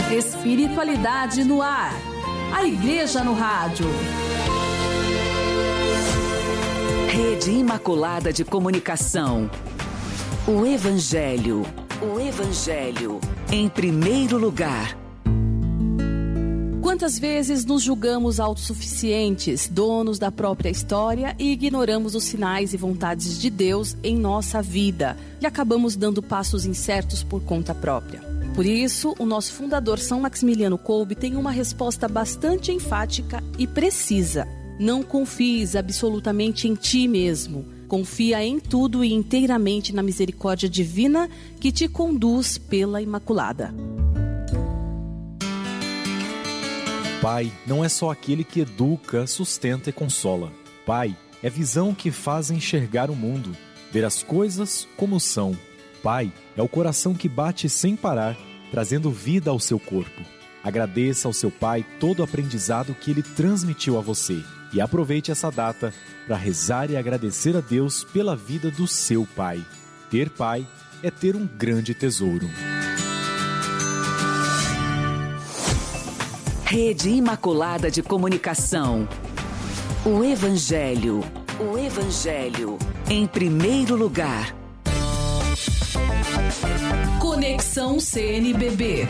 Espiritualidade no ar. A Igreja no Rádio. Rede Imaculada de Comunicação. O Evangelho. O Evangelho. Em primeiro lugar. Quantas vezes nos julgamos autossuficientes, donos da própria história, e ignoramos os sinais e vontades de Deus em nossa vida e acabamos dando passos incertos por conta própria. Por isso, o nosso fundador São Maximiliano Kolbe tem uma resposta bastante enfática e precisa. Não confies absolutamente em ti mesmo. Confia em tudo e inteiramente na misericórdia divina que te conduz pela Imaculada. Pai não é só aquele que educa, sustenta e consola. Pai é visão que faz enxergar o mundo, ver as coisas como são. Pai é o coração que bate sem parar, trazendo vida ao seu corpo. Agradeça ao seu Pai todo o aprendizado que ele transmitiu a você e aproveite essa data para rezar e agradecer a Deus pela vida do seu Pai. Ter Pai é ter um grande tesouro. Rede Imaculada de Comunicação. O Evangelho. O Evangelho. Em primeiro lugar. Conexão CNBB.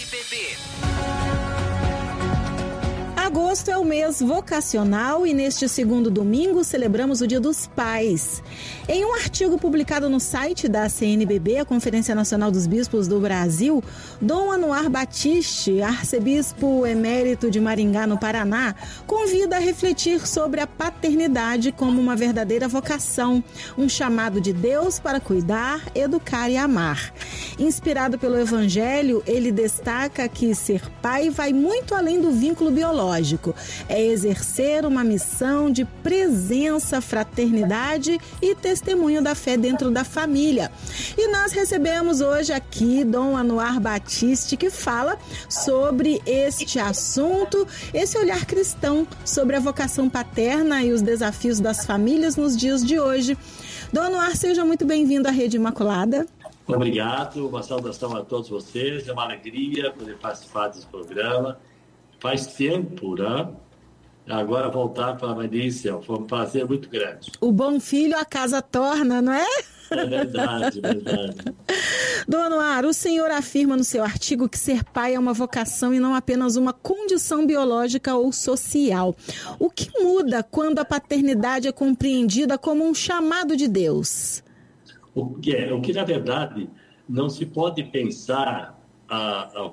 Agosto é o mês vocacional e neste segundo domingo celebramos o Dia dos Pais. Em um artigo publicado no site da CNBB, a Conferência Nacional dos Bispos do Brasil, Dom Anuar Batiste, arcebispo emérito de Maringá, no Paraná, convida a refletir sobre a paternidade como uma verdadeira vocação, um chamado de Deus para cuidar, educar e amar. Inspirado pelo Evangelho, ele destaca que ser pai vai muito além do vínculo biológico. É exercer uma missão de presença, fraternidade e testemunho da fé dentro da família. E nós recebemos hoje aqui Dom Anuar Batiste, que fala sobre este assunto, esse olhar cristão sobre a vocação paterna e os desafios das famílias nos dias de hoje. Dom Anuar, seja muito bem-vindo à Rede Imaculada. Obrigado, uma saudação a todos vocês, é uma alegria poder participar desse programa. Faz tempo, né? Agora voltar para a Marícia, foi um prazer muito grande. O bom filho a casa torna, não é? É verdade, verdade. Dom Anuar, o senhor afirma no seu artigo que ser pai é uma vocação e não apenas uma condição biológica ou social. O que muda quando a paternidade é compreendida como um chamado de Deus? O que na verdade, não se pode pensar a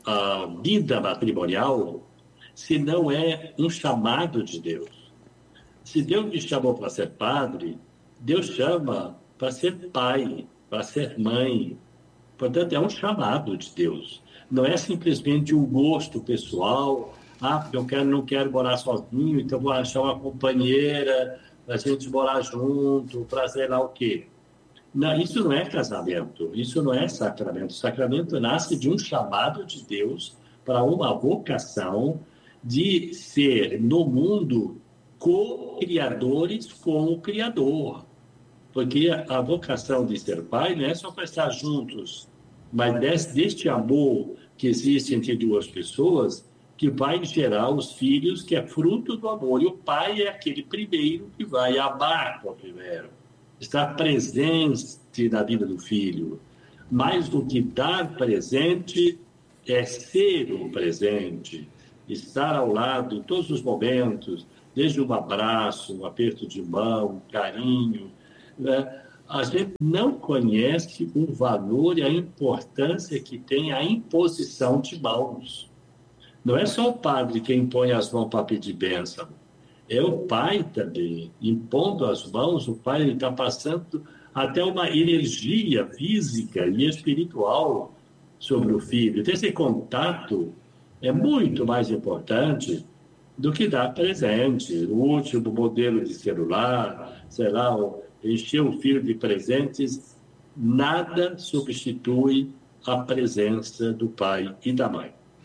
vida matrimonial se não é um chamado de Deus. Se Deus me chamou para ser padre, Deus chama para ser pai, para ser mãe. Portanto, é um chamado de Deus. Não é simplesmente um gosto pessoal. Eu não quero morar sozinho, então vou achar uma companheira para a gente morar junto, para sei lá o quê. Não, isso não é casamento, isso não é sacramento. O sacramento nasce de um chamado de Deus para uma vocação de ser no mundo co-criadores com o Criador. Porque a vocação de ser pai não é só para estar juntos, mas deste amor que existe entre duas pessoas que vai gerar os filhos, que é fruto do amor. E o pai é aquele primeiro que vai amar o primeiro. Estar presente na vida do filho. Mais do que dar presente, é ser um presente. Estar ao lado em todos os momentos, desde um abraço, um aperto de mão, um carinho. Né? A gente não conhece o valor e a importância que tem a imposição de mãos. Não é só o padre que impõe as mãos para pedir bênção. É o pai também, impondo as mãos, o pai está passando até uma energia física e espiritual sobre o filho. Então, esse contato é muito mais importante do que dar presente. O último modelo de celular, sei lá, encher o filho de presentes, nada substitui a presença do pai e da mãe.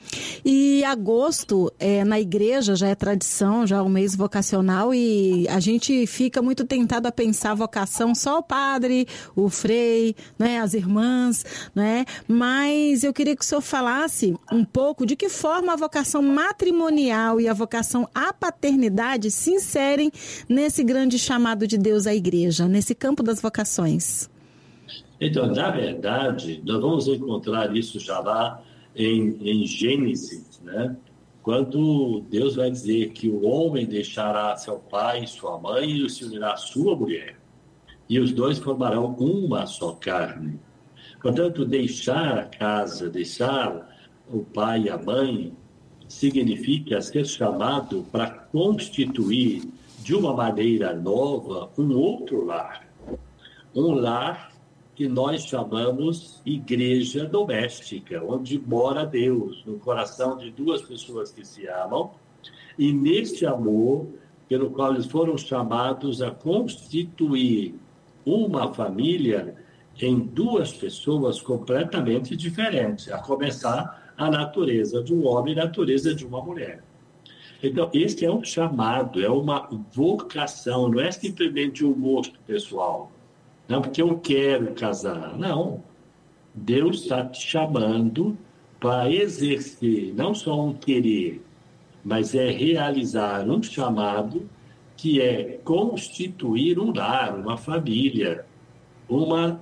E agosto, na igreja, já é tradição, já é um mês vocacional, e a gente fica muito tentado a pensar a vocação só o padre, o frei, né, as irmãs, né? Mas eu queria que o senhor falasse um pouco de que forma a vocação matrimonial e a vocação à paternidade se inserem nesse grande chamado de Deus à igreja, nesse campo das vocações. Então, na verdade, nós vamos encontrar isso já lá em Gênesis, né? Quando Deus vai dizer que o homem deixará seu pai e sua mãe e se unirá à sua mulher, e os dois formarão uma só carne. Portanto, deixar a casa, deixar o pai e a mãe, significa ser chamado para constituir de uma maneira nova um outro lar. Um lar que nós chamamos igreja doméstica, onde mora Deus, no coração de duas pessoas que se amam, e neste amor, pelo qual eles foram chamados a constituir uma família em duas pessoas completamente diferentes, a começar a natureza de um homem e a natureza de uma mulher. Então, esse é um chamado, é uma vocação, não é simplesmente um gosto pessoal. Não, porque eu quero casar. Não. Deus está te chamando para exercer não só um querer, mas é realizar um chamado que é constituir um lar, uma família, uma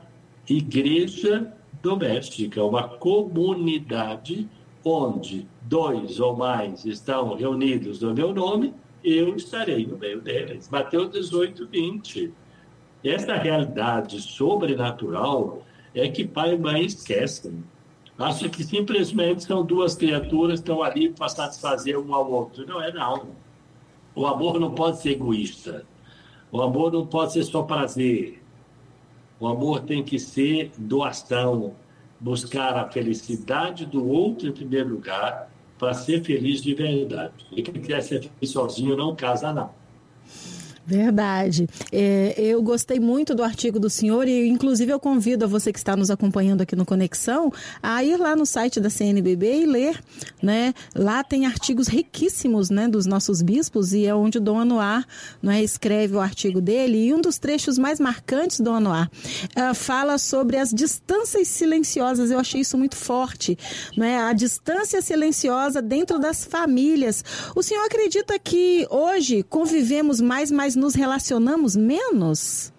igreja doméstica, uma comunidade onde dois ou mais estão reunidos no meu nome, eu estarei no meio deles. Mateus 18, 20. Essa realidade sobrenatural é que pai e mãe esquecem. Acha que simplesmente são duas criaturas que estão ali para satisfazer um ao outro. Não é, não. O amor não pode ser egoísta. O amor não pode ser só prazer. O amor tem que ser doação, buscar a felicidade do outro em primeiro lugar para ser feliz de verdade. E quem quer ser feliz sozinho não casa, não. Verdade. Eu gostei muito do artigo do senhor e, inclusive, eu convido a você que está nos acompanhando aqui no Conexão a ir lá no site da CNBB e ler, né? Lá tem artigos riquíssimos, né, dos nossos bispos, e é onde o Dom Anuar, né, escreve o artigo dele, e um dos trechos mais marcantes do Anuar fala sobre as distâncias silenciosas. Eu achei isso muito forte, né? A distância silenciosa dentro das famílias. O senhor acredita que hoje convivemos mais nos relacionamos menos?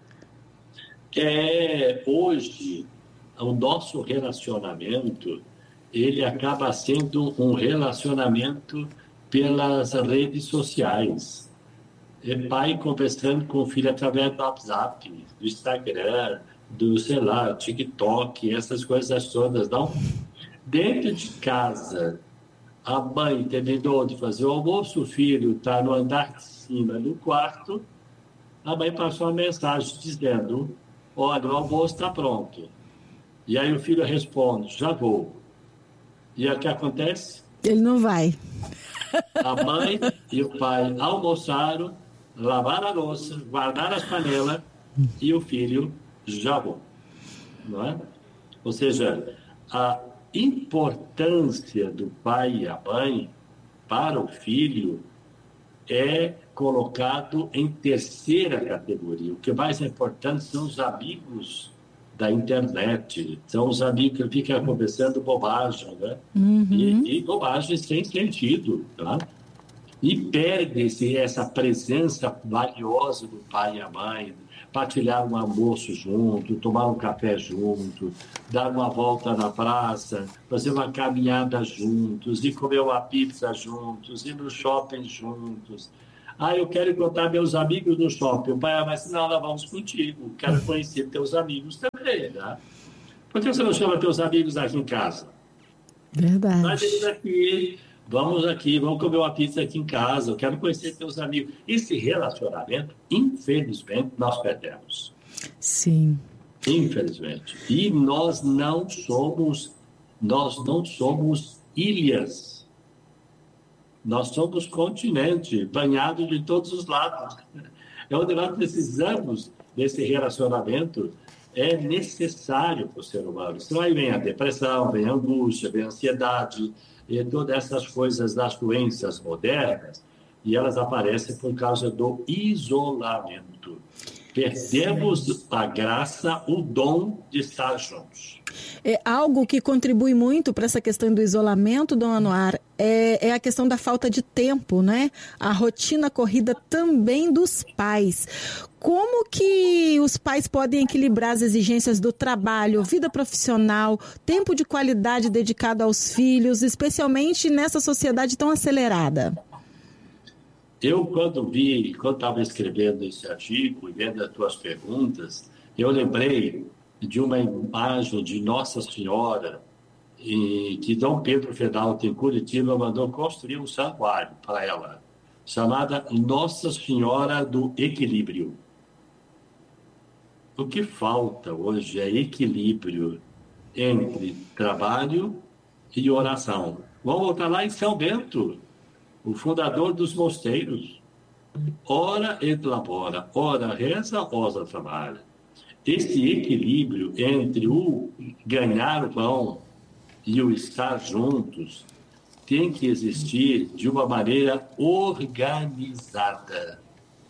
Hoje, o nosso relacionamento, ele acaba sendo um relacionamento pelas redes sociais. É pai conversando com o filho através do WhatsApp, do Instagram, do, TikTok, essas coisas todas, não? Dentro de casa, a mãe terminou de fazer o almoço, o filho está no andar de cima, no quarto, a mãe passou uma mensagem dizendo: olha, o almoço está pronto. E aí o filho responde: já vou. E aí o que acontece? Ele não vai. A mãe e o pai almoçaram, lavaram a louça, guardaram as panelas, e o filho já vou. Não é? Ou seja, a importância do pai e a mãe para o filho é colocado em terceira categoria. O que mais é importante são os amigos da internet, são os amigos que ficam conversando bobagem, né? Uhum. E bobagem sem sentido, tá? E perde-se essa presença valiosa do pai e a mãe, partilhar um almoço junto, tomar um café junto, dar uma volta na praça, fazer uma caminhada juntos, e comer uma pizza juntos, ir no shopping juntos. Eu quero encontrar meus amigos no shopping. O pai, mas não, nós vamos contigo. Quero conhecer teus amigos também, né? Por que você não chama teus amigos aqui em casa? Verdade. Mas eles aqui, vamos comer uma pizza aqui em casa, eu quero conhecer teus amigos. Esse relacionamento, infelizmente, nós perdemos. Sim. Infelizmente. E nós não somos ilhas. Nós somos continente, banhado de todos os lados. É onde nós precisamos desse relacionamento é necessário para o ser humano. Senão aí vem a depressão, vem a angústia, vem a ansiedade, e todas essas coisas das doenças modernas, e elas aparecem por causa do isolamento. Perdemos a graça, o dom de estar juntos. É algo que contribui muito para essa questão do isolamento, dona Anuar, é a questão da falta de tempo, né? A rotina corrida também dos pais. Como que os pais podem equilibrar as exigências do trabalho, vida profissional, tempo de qualidade dedicado aos filhos, especialmente nessa sociedade tão acelerada? Eu, quando estava escrevendo esse artigo e vendo as tuas perguntas, eu lembrei de uma imagem de Nossa Senhora, que Dom Pedro Fedalta, em Curitiba, mandou construir um santuário para ela, chamada Nossa Senhora do Equilíbrio. O que falta hoje é equilíbrio entre trabalho e oração. Vamos voltar lá em São Bento, o fundador dos mosteiros. Ora et labora, ora reza, ora trabalha. Esse equilíbrio entre o ganhar o pão e o estar juntos tem que existir de uma maneira organizada.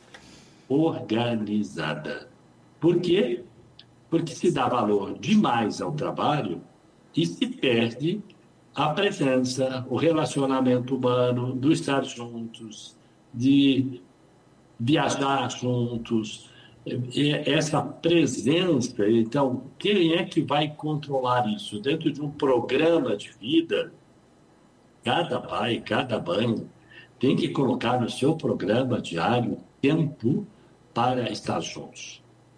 Organizada. Por quê? Porque se dá valor demais ao trabalho e se perde a presença, o relacionamento humano, do estar juntos, de viajar juntos, essa presença. Então, quem é que vai controlar isso? Dentro de um programa de vida, cada pai, cada mãe tem que colocar no seu programa diário tempo para estar juntos.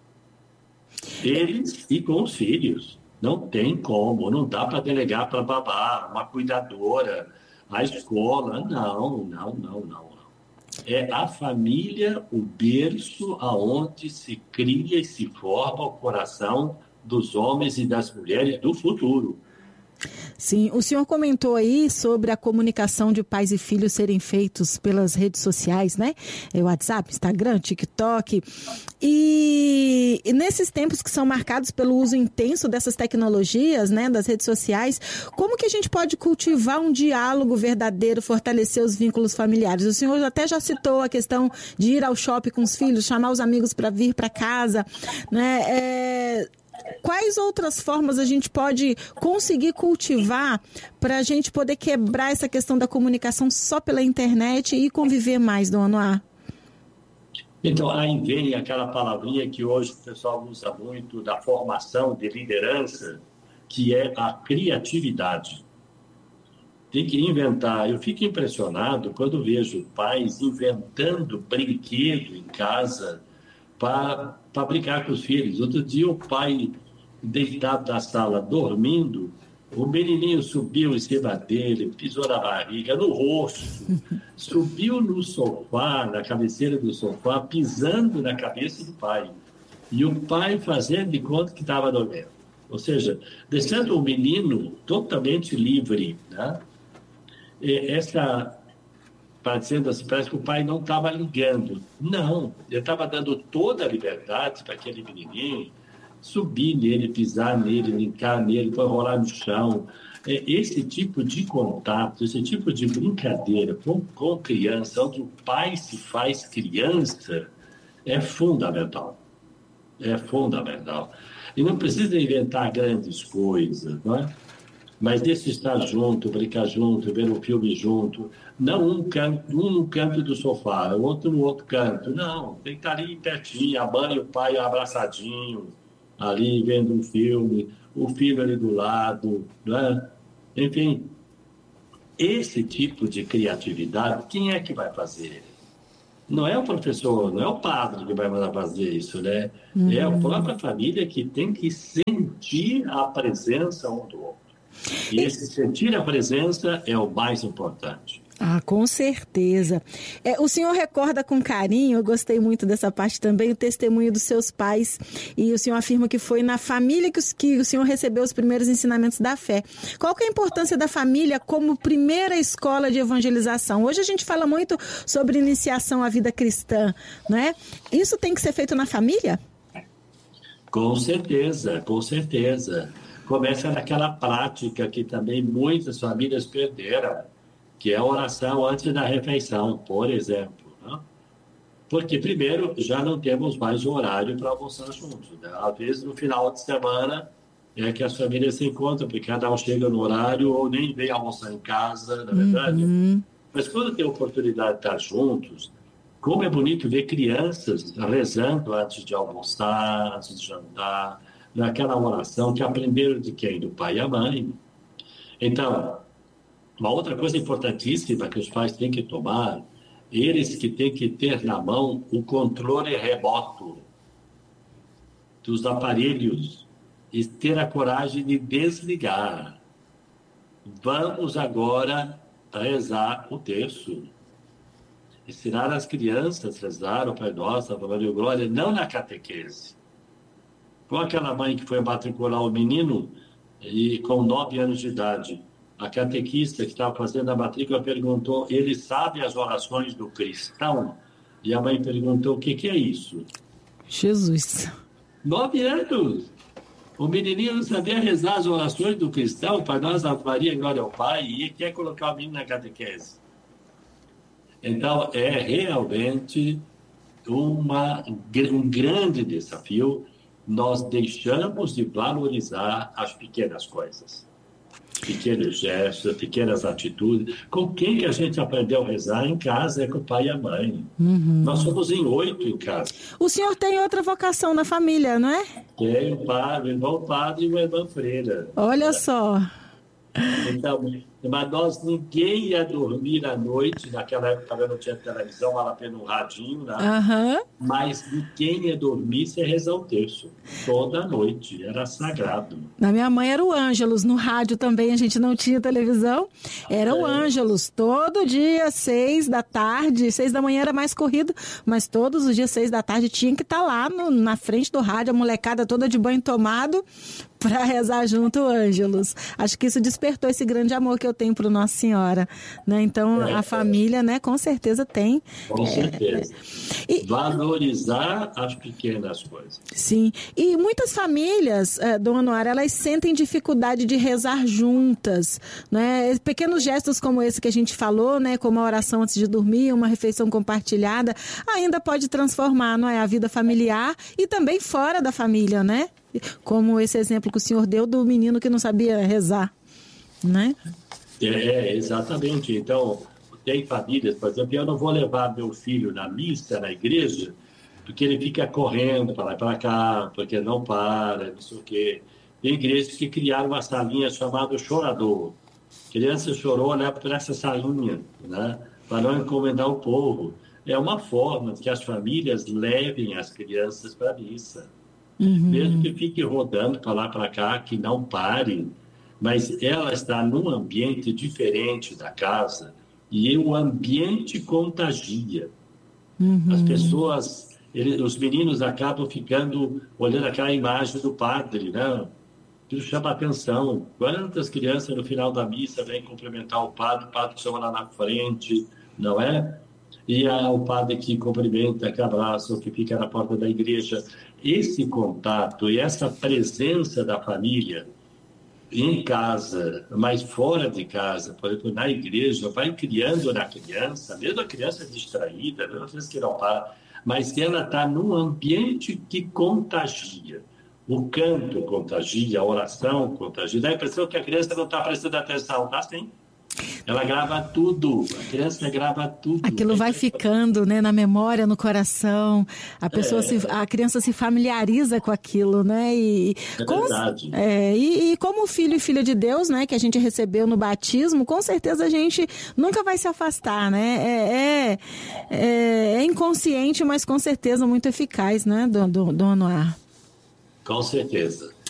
Eles e com os filhos. Não tem como, não dá para delegar para babá, uma cuidadora, a escola. Não. É a família, o berço aonde se cria e se forma o coração dos homens e das mulheres do futuro. Sim, o senhor comentou aí sobre a comunicação de pais e filhos serem feitos pelas redes sociais, né? WhatsApp, Instagram, TikTok. E nesses tempos que são marcados pelo uso intenso dessas tecnologias, né, das redes sociais, como que a gente pode cultivar um diálogo verdadeiro, fortalecer os vínculos familiares? O senhor até já citou a questão de ir ao shopping com os filhos, chamar os amigos para vir para casa, né? Quais outras formas a gente pode conseguir cultivar para a gente poder quebrar essa questão da comunicação só pela internet e conviver mais, dona Anuar? Então, aí vem aquela palavrinha que hoje o pessoal usa muito da formação de liderança, que é a criatividade. Tem que inventar. Eu fico impressionado quando vejo pais inventando brinquedo em casa para brincar com os filhos. Outro dia, o pai, deitado na sala, dormindo, o menininho subiu em cima dele, pisou na barriga, no rosto, subiu no sofá, na cabeceira do sofá, pisando na cabeça do pai. E o pai fazendo de conta que estava dormindo. Ou seja, deixando o menino totalmente livre, né? Parecendo assim, parece que o pai não estava ligando. Não, ele estava dando toda a liberdade para aquele menininho subir nele, pisar nele, brincar nele, para rolar no chão. Esse tipo de contato, esse tipo de brincadeira com criança, onde o pai se faz criança, é fundamental. É fundamental. E não precisa inventar grandes coisas, não é? Mas desse estar junto, brincar junto, ver um filme junto, não um no canto do sofá, o outro no outro canto. Não, tem que estar ali pertinho, a mãe e o pai abraçadinho, ali vendo um filme, o filho ali do lado, né? Enfim, esse tipo de criatividade, quem é que vai fazer? Não é o professor, não é o padre que vai mandar fazer isso, né? É a própria família que tem que sentir a presença um do outro. E esse sentir a presença é o mais importante. Ah, com certeza. O senhor recorda com carinho, eu gostei muito dessa parte também, o testemunho dos seus pais, e o senhor afirma que foi na família que o senhor recebeu os primeiros ensinamentos da fé. Qual que é a importância da família como primeira escola de evangelização? Hoje a gente fala muito sobre iniciação à vida cristã, não é? Isso tem que ser feito na família? Com certeza, com certeza. Começa naquela prática que também muitas famílias perderam, que é a oração antes da refeição, por exemplo. Né? Porque, primeiro, já não temos mais horário para almoçar juntos. Né? Às vezes, no final de semana, é que as famílias se encontram, porque cada um chega no horário ou nem vem almoçar em casa, na verdade. Mas quando tem a oportunidade de estar juntos, como é bonito ver crianças rezando antes de almoçar, antes de jantar, naquela oração que aprenderam de quem? Do pai e a mãe. Então, uma outra coisa importantíssima que os pais têm que tomar, eles que têm que ter na mão o controle remoto dos aparelhos e ter a coragem de desligar. Vamos agora rezar o terço. Ensinar as crianças a rezar o Pai Nosso, a Ave Maria e Glória, não na catequese. Com aquela mãe que foi matricular o menino e com 9 anos de idade, a catequista que estava fazendo a matrícula perguntou, ele sabe as orações do cristão? E a mãe perguntou, o que é isso? Jesus. 9 anos! O menininho não sabia rezar as orações do cristão, Pai Nosso, Ave Maria e Glória ao Pai, e quer colocar o menino na catequese. Então, é realmente um grande desafio. Nós deixamos de valorizar as pequenas coisas, pequenos gestos, pequenas atitudes. Com quem que a gente aprendeu a rezar em casa é com o pai e a mãe. Nós somos em 8 em casa. O senhor tem outra vocação na família, não é? Tem o irmão padre e o irmão freira. Olha só. Então, mas ninguém ia dormir à noite, naquela época também não tinha televisão, vale a pena um radinho, né? Mas ninguém ia dormir sem rezar o terço. Toda noite, era sagrado. Na minha mãe era o Ângelus, no rádio também a gente não tinha televisão, era o Ângelus, todo dia 6 da tarde, 6 da manhã era mais corrido, mas todos os dias 6 da tarde tinha que estar lá na frente do rádio, a molecada toda de banho tomado, para rezar junto o Ângelus. Acho que isso despertou esse grande amor que eu tenho por Nossa Senhora, né? Então, a família, né, com certeza tem. Com certeza. Valorizar as pequenas coisas. Sim. E muitas famílias, Dona Noara, elas sentem dificuldade de rezar juntas, né? Pequenos gestos como esse que a gente falou, né, como a oração antes de dormir, uma refeição compartilhada, ainda pode transformar, não é, a vida familiar e também fora da família, né? Como esse exemplo que o senhor deu do menino que não sabia rezar, né? Exatamente. Então, tem famílias, por exemplo, eu não vou levar meu filho na missa, na igreja, porque ele fica correndo para lá e para cá, porque não para, não sei o quê. Tem igrejas que criaram uma salinha chamada chorador. Criança chorou, né, por essa salinha, né, para não encomendar o povo. É uma forma que as famílias levem as crianças para a missa. Mesmo que fique rodando para lá para cá, que não pare, mas ela está num ambiente diferente da casa e o ambiente contagia. As pessoas, os meninos acabam ficando olhando aquela imagem do padre, né? Aquilo chama a atenção. Quantas crianças no final da missa vêm cumprimentar o padre chama lá na frente, não é? E o padre que cumprimenta, que abraça, que fica na porta da igreja. Esse contato e essa presença da família em casa, mas fora de casa, por exemplo, na igreja, vai criando na criança, mesmo a criança distraída, mesmo a criança que não para, mas ela está num ambiente que contagia. O canto contagia, a oração contagia. Dá a impressão que a criança não está prestando atenção, tá sim? Ela grava tudo, a criança grava tudo. Aquilo vai ficando, né, na memória, no coração. A criança se familiariza com aquilo, né? Verdade. E como filho e filha de Deus, né, que a gente recebeu no batismo, com certeza a gente nunca vai se afastar, né? É inconsciente, mas com certeza muito eficaz, né, Dona Noara? Com certeza.